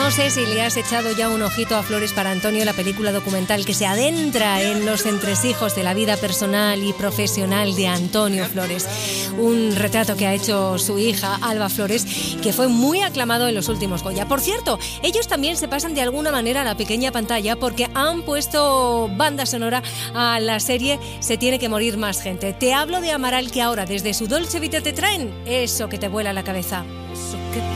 No sé si le has echado ya un ojito a Flores para Antonio, la película documental que se adentra en los entresijos de la vida personal y profesional de Antonio Flores. Un retrato que ha hecho su hija, Alba Flores, que fue muy aclamado en los últimos Goya. Por cierto, ellos también se pasan de alguna manera a la pequeña pantalla porque han puesto banda sonora a la serie Se tiene que morir más gente. Te hablo de Amaral, que ahora desde su Dolce Vita te traen eso que te vuela la cabeza. Eso que